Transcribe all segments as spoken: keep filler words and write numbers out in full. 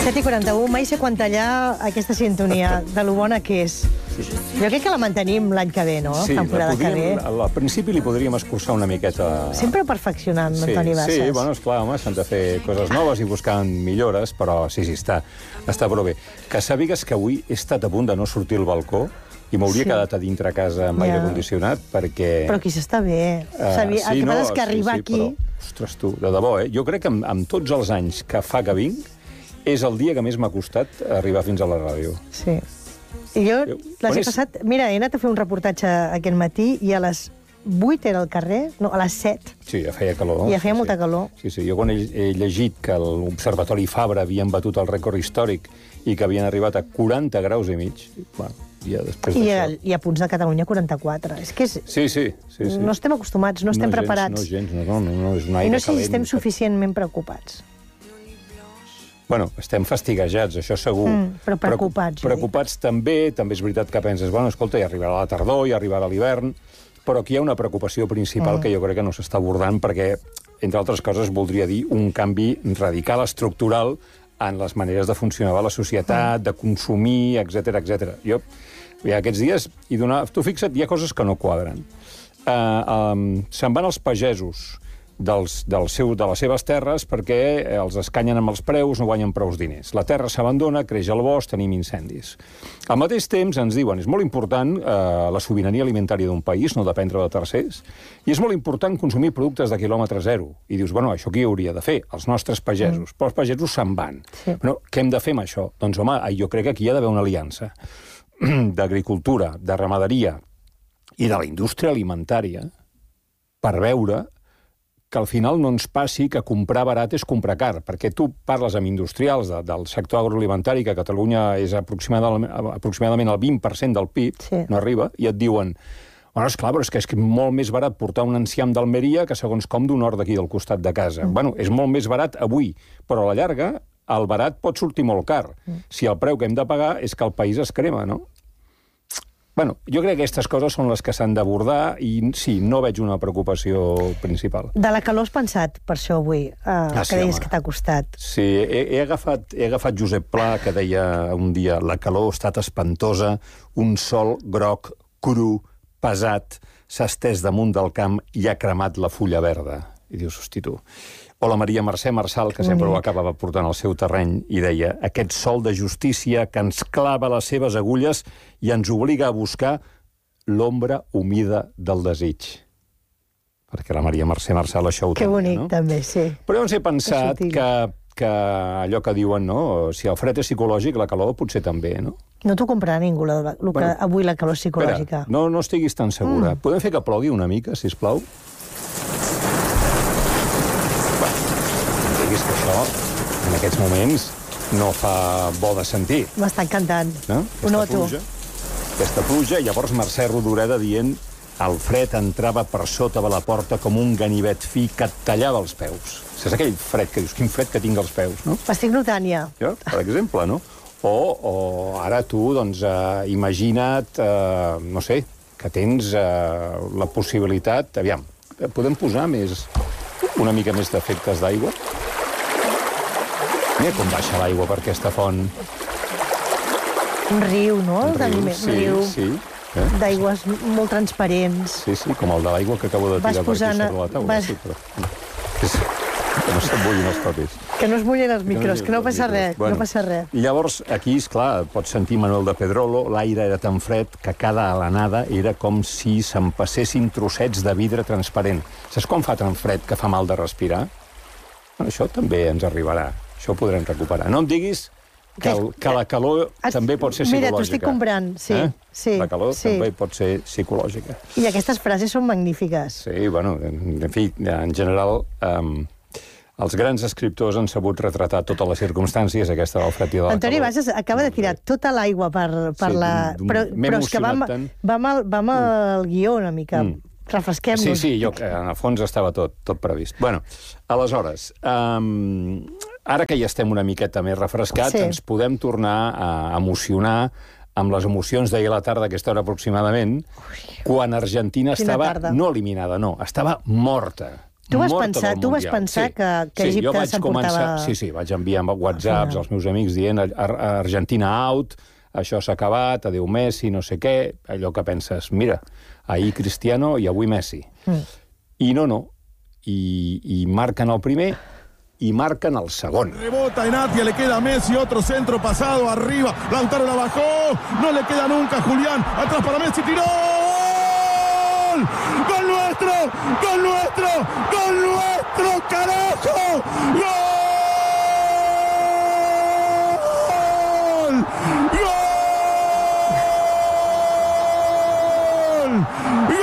set i quaranta-u, mai sé quan tallar aquesta sintonia, de lo bona que és. Jo crec que la mantenim l'any que ve, no? Sí, temporada que ve. al principi li podríem escurçar una miqueta... Sempre perfeccionant, sí, Toni Bassas. Sí, bueno, esclar, home, s'han de fer coses noves i buscar millores, però sí, sí, està, està prou bé. Que sàpigues que avui he estat a punt de no sortir al balcó i m'hauria Sí. quedat a dintre a casa amb Ja. aire condicionat, perquè... Però aquí s'està bé. Eh, Sabi- El sí, que no, passa és que sí, arribar sí, aquí... Però, ostres, tu, de debò, eh? Jo crec que amb, amb tots els anys que fa que vinc, és el dia que més m'ha costat arribar fins a la ràdio. Sí. I jo Jo- les on he és? passat... Mira, he anat a fer un reportatge aquest matí i a les vuit era al carrer, no, a les set. Sí, ja feia calor. I ja feia sí, molta sí. calor. Sí, sí. Jo quan he, he llegit que l'Observatori Fabra havien batut el rècord històric i que havien arribat a quaranta graus i mig, bueno, ja després I, d'això... a, I a punts de Catalunya quaranta-quatre. És que és, Sí, sí, sí, sí. no estem acostumats, no estem gens, preparats. No gens, no, no, no, és un aire I no sé si calent. estem suficientment preocupats. Bueno, estem fastiguejats, això segur. Mm, però preocupats, jo Preocupats també, també és veritat que penses, bueno, escolta, ja arribarà la tardor, ja arribarà l'hivern, però aquí hi ha una preocupació principal mm. que jo crec que no s'està abordant perquè, entre altres coses, voldria dir un canvi radical, estructural, en les maneres de funcionar a la societat, mm. de consumir, etcètera, etcètera. Jo, ja, aquests dies, i donar, tu fixa't, hi ha coses que no quadren. Uh, um, se'n van els pagesos dels, del seu, de les seves terres perquè els escanyen amb els preus, no guanyen prous diners. La terra s'abandona, creix el bosc, tenim incendis. Al mateix temps ens diuen és molt important eh, la sobirania alimentària d'un país, no dependre de tercers, i és molt important consumir productes de quilòmetre zero. I dius, bueno, això qui hauria de fer? Els nostres pagesos. Mm. Però els pagesos se'n van. Sí. Bueno, què hem de fer amb això? Doncs, home, jo crec que aquí hi ha d'haver una aliança d'agricultura, de ramaderia i de la indústria alimentària per veure que al final no ens passi que comprar barat és comprar car, perquè tu parles amb industrials de, del sector agroalimentari, que a Catalunya és aproximadament, aproximadament el vint per cent del P I B, Sí. no arriba, i et diuen, bueno, esclar, però és que és molt més barat portar un enciam d'Almeria que segons com d'un hort d'aquí del costat de casa. Mm. Bueno, és molt més barat avui, però a la llarga el barat pot sortir molt car. Mm. Si el preu que hem de pagar és que el país es crema, no? Bueno, jo crec que aquestes coses són les que s'han d'abordar i sí, no veig una preocupació principal. De la calor has pensat, per això avui, eh, Ah, sí, que deies home. que t'ha costat. Sí, he, he, agafat, he agafat Josep Pla, que deia un dia la calor ha estat espantosa, un sol groc, cru, pesat, s'ha estès damunt del camp i ha cremat la fulla verda. I dius, hosti, tu... O la Maria Mercè Marçal, que sempre ho acabava portant al seu terreny, i deia aquest sol de justícia que ens clava les seves agulles i ens obliga a buscar l'ombra humida del desig. Perquè la Maria Mercè Marçal això ho Que tenia, bonic, no? també, sí. Però llavors he pensat sutil. que, que allò que diuen, no? Si el fred és psicològic, la calor potser també, no? No t'ho comprarà ningú, la, el que, Bueno, avui la calor psicològica. Espera, no, no estiguis tan segura. Mm. Podem fer que plogui una mica, sisplau? Diguis que això, en aquests moments, no fa bo de sentir. M'està encantant. No? Ho noto. Pluja, aquesta pluja, llavors Mercè Rodoreda dient el fred entrava per sota de la porta com un ganivet fi que et tallava els peus. És aquell fred que dius, quin fred que tinc als peus, no? M'estic notant ja. Jo, per exemple, no? O, o ara tu, doncs, eh, imagina't, eh, no sé, que tens eh, la possibilitat... Aviam, podem posar més, una mica més d'efectes d'aigua? Mira com baixa l'aigua per aquesta font. Un riu, no? Un riu, Un sí, riu sí. Eh? d'aigües molt transparents. Sí, sí, com el de l'aigua que acabo de Vas tirar per aquí posant- sobre la taula. vas- Sí, però... És... Que no se'n bullin els papers. Que no es mullen els micros, que no els passa micros. res, no passa res. I llavors, aquí, esclar, pots sentir Manuel de Pedrolo, l'aire era tan fred que cada alenada era com si se'n passessin trossets de vidre transparent. Saps quan fa tan fred que fa mal de respirar? Bueno, això també ens arribarà. Això ho podrem recuperar. No em diguis que, el, que la calor Es- també pot ser Mira, psicològica. t'ho estic comprant, sí, Eh? sí, La calor sí. també pot ser psicològica. I aquestes frases són magnífiques. Sí, bueno, en, en fi, en general, um, els grans escriptors han sabut retratar totes les circumstàncies, aquesta del fred i de la Antoni calor. Bassas acaba de tirar tota l'aigua per, per Sí, la... d'un- Però, m'he però és que va, emocionat tant. va, mal, va amb el guió una mica. Mm. Refresquem-nos. Sí, sí, jo, en el fons estava tot, tot previst. Bueno, aleshores, um, ara que ja estem una miqueta més refrescats, Sí. ens podem tornar a emocionar amb les emocions d'ahir a la tarda, a aquesta hora aproximadament, quan Argentina Quina estava tarda. no eliminada, no, estava morta. Tu vas morta pensar, del tu vas Mundial. pensar sí. que, que sí, Egipte vaig s'emportava... començar... Sí, sí, vaig enviar whatsapps als meus amics dient Ar Argentina out, això s'ha acabat, adéu Messi, no sé què, allò que penses, mira, ahir Cristiano i avui Messi. Mm. I no, no. I, I marquen el primer y marcan al segon. Rebota en Atia, le queda a Messi, otro centro pasado arriba, Lautaro la bajó, no le queda nunca Julián, atrás para Messi, tiró, ¡gol! ¡Gol nuestro! ¡Gol nuestro! ¡Gol nuestro, carajo! ¡Gol! ¡Gol! ¡Gol!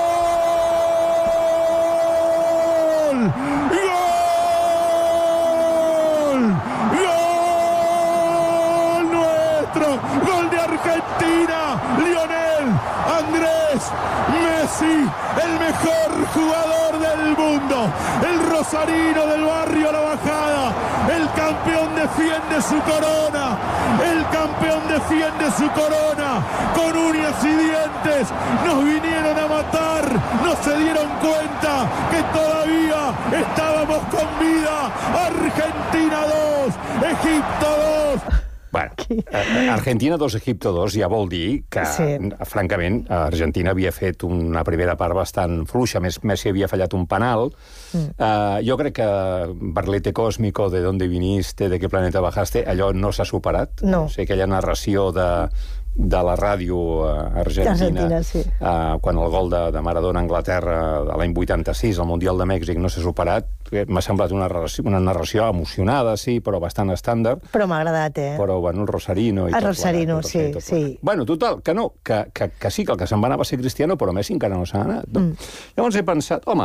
Gol de Argentina, Lionel Andrés Messi, el mejor jugador del mundo, el rosarino del barrio La Bajada, el campeón defiende su corona, el campeón defiende su corona, con uñas y dientes, nos vinieron a matar, no se dieron cuenta que todavía estábamos con vida. Argentina dos, Egipto dos. Bueno, Argentina dos, Egipto dos ja vol dir que, sí. francament, Argentina havia fet una primera part bastant fluixa. Més, Messi havia fallat un penal. Mm. Uh, jo crec que Barlete Cósmico, de dónde viniste, de qué planeta bajaste, allò no s'ha superat. No. O sigui, aquella narració de, de la ràdio uh, argentina, Argentina sí. uh, quan el gol de, de Maradona a Anglaterra de l'any vuitanta-sis, al Mundial de Mèxic, no s'ha superat. M'ha semblat una narració, una narració emocionada, sí, però bastant estàndard. Però m'ha agradat, eh? Però, bueno, el Rosarino... I el tot Rosarino, plegat, sí, tot sí. Bueno, total, que no, que, que, que sí, que el que se'n va anar va ser Cristiano, però Messi encara no s'ha anat. No? Mm. Llavors he pensat, home...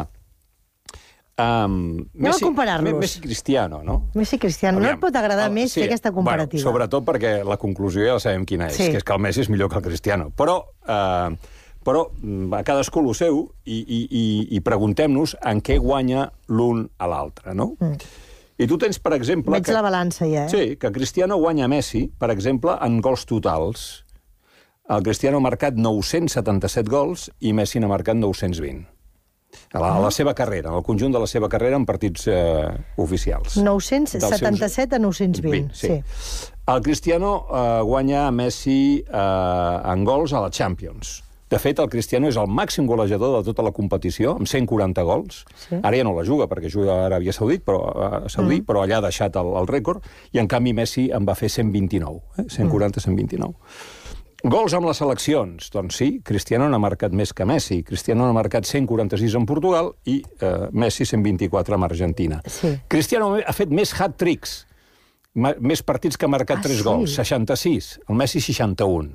Um, Messi, a comparar-los. Messi Cristiano, no? Messi Cristiano. Aviam, no et pot agradar el, més sí, fer aquesta comparativa. Bueno, sobretot perquè la conclusió ja la sabem quina és, sí. que és que el Messi és millor que el Cristiano. Però... Uh, Però a cadascú el seu i, i, i, i preguntem-nos en què guanya l'un a l'altre, no? Mm. I tu tens, per exemple... Veig que, la balança ja, eh? Sí, que Cristiano guanya Messi, per exemple, en gols totals. El Cristiano ha marcat nou-cents setanta-set gols i Messi n'ha marcat nou-cents vint. A la, a la seva carrera, en el conjunt de la seva carrera en partits eh, oficials. nou-cents setanta-set a nou-cents vint, sí. sí. El Cristiano eh, guanya Messi eh, en gols a la Champions. De fet, el Cristiano és el màxim golejador de tota la competició, amb cent quaranta gols. Sí. Ara ja no la juga, perquè juga a Aràbia Saudita, però, uh, Saudí, mm. però allà ha deixat el, el rècord, i en canvi Messi en va fer cent vint-i-nou. Eh? cent quaranta a cent vint-i-nou. Gols amb les seleccions. Doncs sí, Cristiano n'ha marcat més que Messi. Cristiano n'ha marcat cent quaranta-sis en Portugal i uh, Messi cent vint-i-quatre amb Argentina. Sí. Cristiano ha fet més hat-tricks, més partits que ha marcat ah, tres sí? gols, seixanta-sis. El Messi, seixanta-un.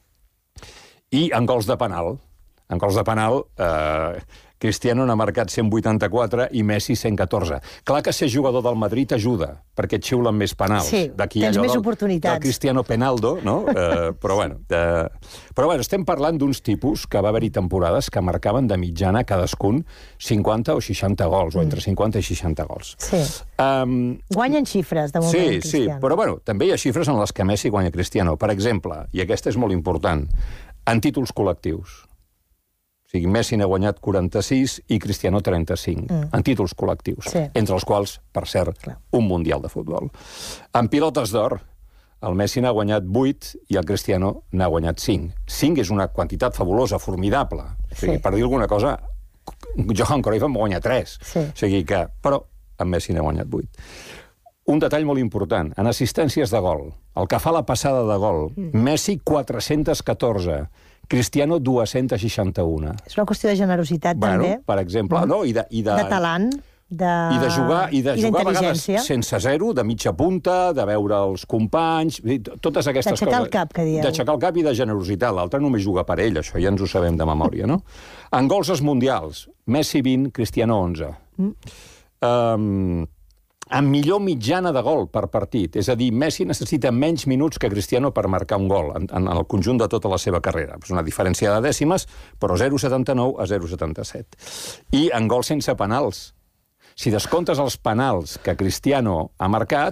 I en gols de penal. En gols de penal, eh, Cristiano n'ha marcat cent vuitanta-quatre i Messi cent catorze. Clar que ser jugador del Madrid ajuda, perquè et xiulen més penals. Sí, tens més del, oportunitats. Del Cristiano Penaldo, no? Eh, però, bueno, eh, però bueno, estem parlant d'uns tipus que va haver-hi temporades que marcaven de mitjana cadascun cinquanta o seixanta gols, mm. o entre cinquanta i seixanta gols. Sí. Um, Guanyen xifres, de moment, sí, Cristiano. Sí, però bueno, també hi ha xifres en les que Messi guanya Cristiano. Per exemple, i aquesta és molt important, en títols col·lectius. O sigui, Messi n'ha guanyat quaranta-sis i Cristiano trenta-cinc, mm. en títols col·lectius, sí. entre els quals, per cert, Clar. un Mundial de futbol. En pilotes d'or, el Messi n'ha guanyat vuit i el Cristiano n'ha guanyat cinc. cinc és una quantitat fabulosa, formidable. O sigui, sí. per dir alguna cosa, Johan Cruyff en va guanyar tres. Sí. O sigui que, però en Messi n'ha guanyat vuit. Un detall molt important, en assistències de gol, el que fa la passada de gol, mm. Messi quatre-cents catorze, Cristiano dos-cents seixanta-un. És una qüestió de generositat, bueno, també. Per exemple, mm. no? I de, i de, de talent, de... I de jugar, i de I jugar a vegades sense zero, de mitja punta, de veure els companys, totes aquestes coses. D'aixecar el cap, que dieu. D'aixecar el cap i de generositat. L'altre només juga per ell, això ja ens ho sabem de memòria, no? En gols als mundials, Messi vint, Cristiano onze. Mm. Um, amb millor mitjana de gol per partit. És a dir, Messi necessita menys minuts que Cristiano per marcar un gol en, en el conjunt de tota la seva carrera. És una diferència de dècimes, però zero coma setanta-nou a zero coma setanta-set. I en gols sense penals. Si descomptes els penals que Cristiano ha marcat,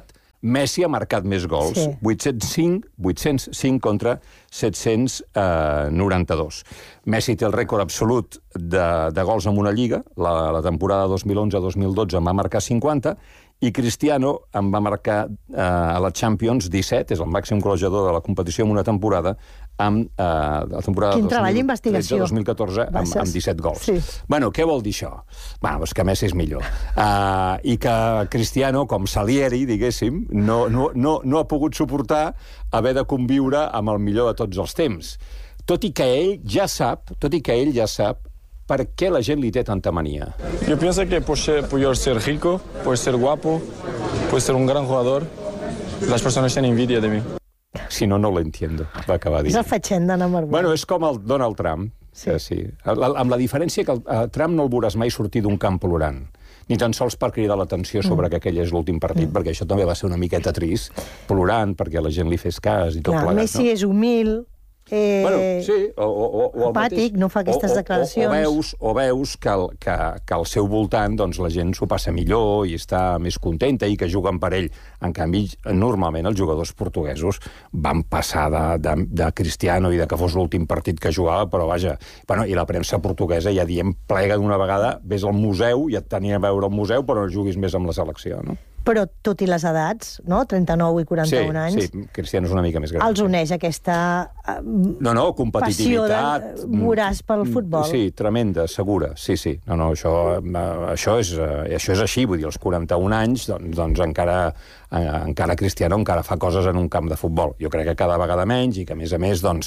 Messi ha marcat més gols, Sí. vuit-cents cinc, vuit-cents cinc contra set-cents noranta-dos. Messi té el rècord absolut de, de gols en una lliga, la, la temporada dos mil onze dos mil dotze en va marcar cinquanta, i Cristiano en va marcar eh, a la Champions disset, és el màxim golejador de la competició en una temporada, amb eh, la temporada Quin treball d'investigació. dos mil catorze amb, amb disset gols. Sí. Bueno, què vol dir això? Bueno, doncs que Messi és millor. Uh, I que Cristiano, com Salieri, diguéssim, no, no, no, no ha pogut suportar haver de conviure amb el millor de tots els temps. Tot i que ell ja sap, tot i que ell ja sap per què la gent li té tanta mania. Yo pienso que por, ser, por yo ser rico, por ser guapo, por ser un gran jugador, las personas tienen envidia de mí. Si no, no lo entiendo, va acabar És dient. el fatxenda enamorat. Bueno, és com el Donald Trump, sí. Que sí. La, amb la diferència que el, a Trump no el veuràs mai sortir d'un camp plorant, ni tan sols per cridar l'atenció sobre mm. que aquell és l'últim partit, mm. perquè això també va ser una miqueta trist, plorant perquè la gent li fes cas i tot Clar, plegat. Messi no? és humil, eh, Bueno, sí, o, o, o, o el apàtic, mateix, no fa aquestes o, o, declaracions. O, o, veus, o veus que, el, que, que al seu voltant doncs, la gent s'ho passa millor i està més contenta i que juguen per ell. En canvi, normalment els jugadors portuguesos van passar de, de, de Cristiano i de que fos l'últim partit que jugava, però vaja, bueno, i la premsa portuguesa ja diem plega d'una vegada, vés al museu, ja et tenia a veure al museu, però no juguis més amb la selecció, no? Però tot i les edats, no? trenta-nou i quaranta-un sí, anys, sí, Cristiano és una mica més gran. els uneix aquesta eh, No, no, competitivitat... passió de, voraç pel futbol. Sí, tremenda, segura, sí, sí. No, no, això, eh, això, és, eh, això és així, vull dir, als quaranta-un anys, doncs, doncs encara, eh, encara Cristiano encara fa coses en un camp de futbol. Jo crec que cada vegada menys i que, a més a més, doncs,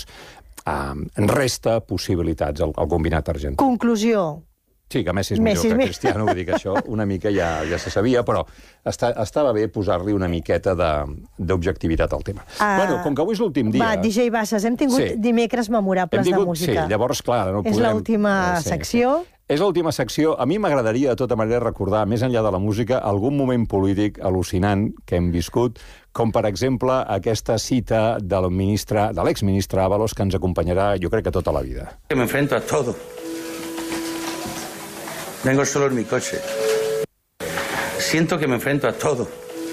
eh, resta possibilitats al, al combinat argentí. Conclusió. Sí, que Messi és millor Messi és que mi- Cristiano, vull dir que això una mica ja, ja se sabia, però està, estava bé posar-li una miqueta de- d'objectivitat al tema. Ah, bueno, com que avui és l'últim dia... Va, D J Bassas, hem tingut Sí. dimecres memorables Hem tingut, de música. Sí, llavors, clar, no És podem... l'última Eh, sí, secció. Sí. És l'última secció. A mi m'agradaria, de tota manera, recordar, més enllà de la música, algun moment polític al·lucinant que hem viscut, com, per exemple, aquesta cita del ministre, de l'exministre Ábalos, que ens acompanyarà, jo crec que tota la vida. Que me enfrento a todo. Vengo solo en mi coche. Siento que me enfrento a todo.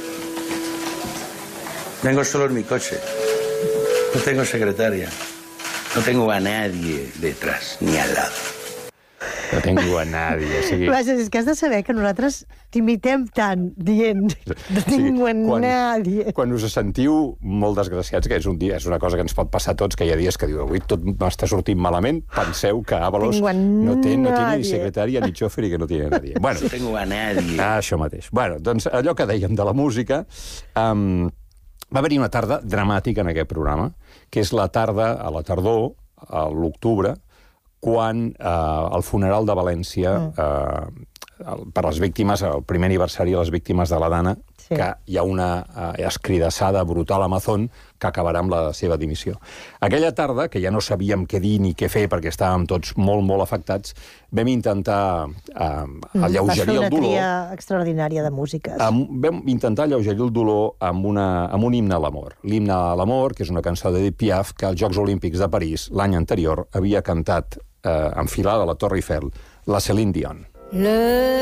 Vengo solo en mi coche. No tengo secretaria. No tengo a nadie detrás ni al lado. No tengo a nadie. O sigui, Bassas, és que has de saber que nosaltres t'imitem tant dient no tinc a quan, nadie. quan us sentiu molt desgraciats, que és, un dia, és una cosa que ens pot passar a tots, que hi ha dies que diu, avui tot m'està sortint malament, penseu que Ábalos Tengo a no té, no té ni nadie. secretària ni xòfer i que no té a nadie. Bueno, No tengo a nadie. ah, això mateix. Bueno, doncs allò que dèiem de la música, um, va haver-hi una tarda dramàtica en aquest programa, que és la tarda, a la tardor, a l'octubre, quan eh, el funeral de València, eh, el, per les víctimes, el primer aniversari de les víctimes de la Dana, Sí. que hi ha una eh, escridassada brutal a Amazon que acabarà amb la seva dimissió. Aquella tarda, que ja no sabíem què dir ni què fer perquè estàvem tots molt, molt afectats, vam intentar eh, alleugerir el Vas fer una dolor. tria extraordinària de músiques. Amb, vam intentar alleugerir el dolor amb, una, amb un himne a l'amor. L'himne a l'amor, que és una cançó d'Edith Piaf, que als Jocs Olímpics de París, l'any anterior, havia cantat, eh, enfilada a la Torre Eiffel, la Céline Dion. Le